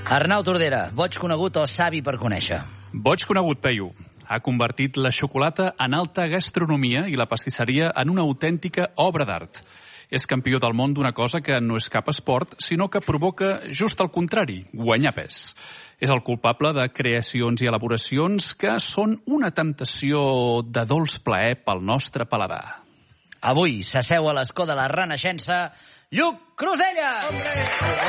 Arnau Tordera, boig conegut o savi per conèixer? Boig conegut, Peyu. Ha convertit la xocolata en alta gastronomia i la pastisseria en una autèntica obra d'art. És campió del món d'una cosa que no és cap esport, sinó que provoca just el contrari, guanyar pes. És el culpable de creacions i elaboracions que són una temptació de dolç plaer pel nostre paladar. Avui s'asseu a l'escó de la Renaixença Lluc Crusella!